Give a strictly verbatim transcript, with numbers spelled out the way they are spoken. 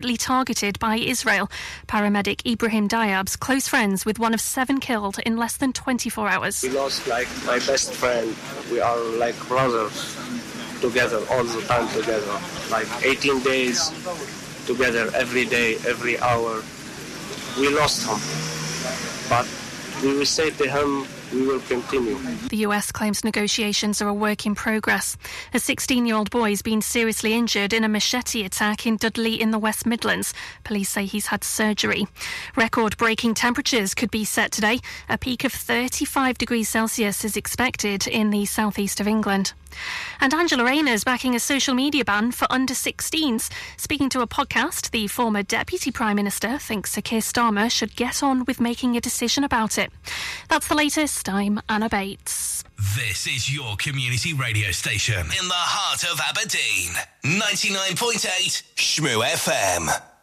allegedly targeted by Israel. Paramedic Ibrahim Diab's close friends with one of seven killed in less than twenty-four hours. We lost like my best friend. We are like brothers together all the time together. Like eighteen days together every day, every hour. We lost him. But we will say to him, we will continue. The U S claims negotiations are a work in progress. A sixteen-year-old boy has been seriously injured in a machete attack in Dudley in the West Midlands. Police say he's had surgery. Record-breaking temperatures could be set today. A peak of thirty-five degrees Celsius is expected in the southeast of England. And Angela Rayner is backing a social media ban for under sixteens. Speaking to a podcast, the former Deputy Prime Minister thinks Sir Keir Starmer should get on with making a decision about it. That's the latest. I'm Anna Bates. This is your community radio station in the heart of Aberdeen. ninety-nine point eight Shmoo F M.